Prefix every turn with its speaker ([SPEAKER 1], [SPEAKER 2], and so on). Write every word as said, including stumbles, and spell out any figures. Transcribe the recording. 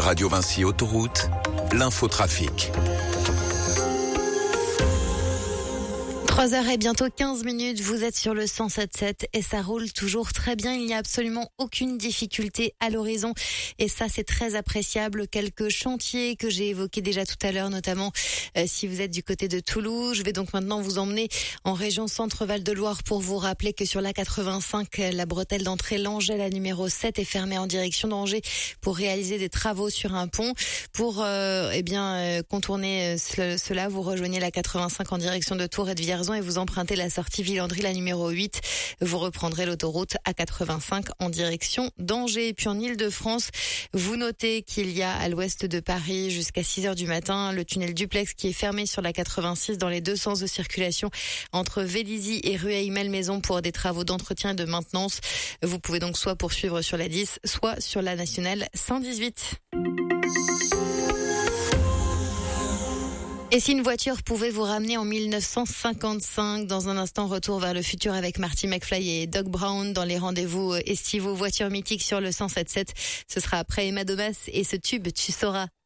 [SPEAKER 1] Radio Vinci Autoroute, l'infotrafic.
[SPEAKER 2] trois heures et bientôt quinze minutes, vous êtes sur le cent sept sept et ça roule toujours très bien. Il n'y a absolument aucune difficulté à l'horizon et ça c'est très appréciable. Quelques chantiers que j'ai évoqués déjà tout à l'heure, notamment euh, si vous êtes du côté de Toulouse. Je vais donc maintenant vous emmener en région Centre-Val de Loire pour vous rappeler que sur la quatre-vingt-cinq, la bretelle d'entrée Langeais, la numéro sept, est fermée en direction d'Angers pour réaliser des travaux sur un pont. Pour euh, eh bien euh, contourner ce, cela, vous rejoignez la quatre-vingt-cinq en direction de Tours et de Vierzon et vous empruntez la sortie Villandry, la numéro huit. Vous reprendrez l'autoroute A quatre-vingt-cinq en direction d'Angers. Et puis en Ile-de-France, vous notez qu'il y a à l'ouest de Paris jusqu'à six heures du matin le tunnel Duplex qui est fermé sur la quatre-vingt-six dans les deux sens de circulation entre Vélizy et Rueil-Malmaison pour des travaux d'entretien et de maintenance. Vous pouvez donc soit poursuivre sur la dix, soit sur la nationale cent dix-huit. Et si une voiture pouvait vous ramener en mille neuf cent cinquante-cinq, dans un instant, retour vers le futur avec Marty McFly et Doc Brown dans les rendez-vous estivaux voitures mythiques sur le cent sept sept. Ce sera après Emma Domas et ce tube, tu sauras.